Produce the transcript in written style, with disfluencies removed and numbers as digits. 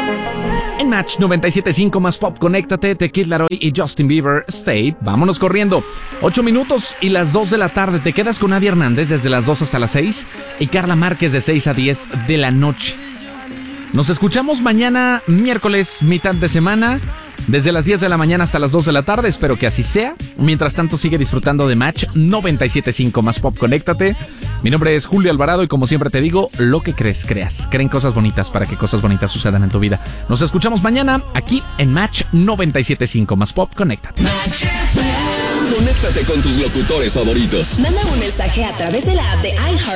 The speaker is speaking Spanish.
En Match 97.5 más Pop, conéctate, The Kid Laroi y Justin Bieber, Stay. Vámonos corriendo. 8 minutos y las 2 de la tarde. Te quedas con Adi Hernández desde las 2 hasta las 6 y Carla Márquez de 6 a 10 de la noche. Nos escuchamos mañana, miércoles, mitad de semana, desde las 10 de la mañana hasta las 2 de la tarde. Espero que así sea. Mientras tanto, sigue disfrutando de Match 97.5 más Pop, conéctate. Mi nombre es Julio Alvarado y como siempre te digo, lo que crees, creas. Creen cosas bonitas para que cosas bonitas sucedan en tu vida. Nos escuchamos mañana aquí en Match 97.5 más Pop, conéctate. Conéctate con tus locutores favoritos. Manda un mensaje a través de la app de iHeart